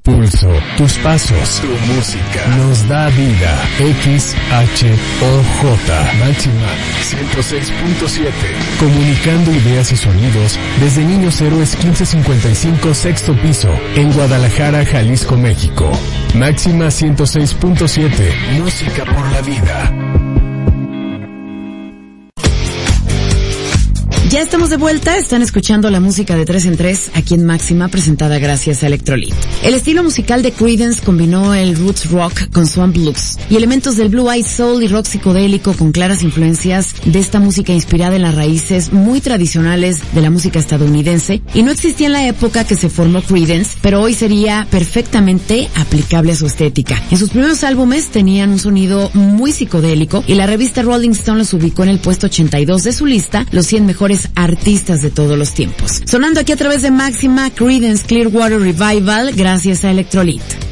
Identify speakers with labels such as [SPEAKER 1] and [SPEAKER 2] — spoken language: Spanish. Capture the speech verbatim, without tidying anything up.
[SPEAKER 1] pulso, tus pasos, tu música, nos da vida. X H O J, Máxima ciento seis punto siete. Comunicando ideas y sonidos desde Niños Héroes quince cincuenta y cinco, sexto piso, en Guadalajara, Jalisco, México. Máxima ciento seis punto siete, música por la vida.
[SPEAKER 2] Ya estamos de vuelta, están escuchando la música de tres en tres aquí en Máxima, presentada gracias a Electrolit. El estilo musical de Creedence combinó el roots rock con swamp blues y elementos del blue eyed soul y rock psicodélico con claras influencias de esta música inspirada en las raíces muy tradicionales de la música estadounidense, y no existía en la época que se formó Creedence, pero hoy sería perfectamente aplicable a su estética. En sus primeros álbumes tenían un sonido muy psicodélico y la revista Rolling Stone los ubicó en el puesto ochenta y dos de su lista, los cien mejores artistas de todos los tiempos. Sonando aquí a través de Máxima, Creedence Clearwater Revival, gracias a Electrolit.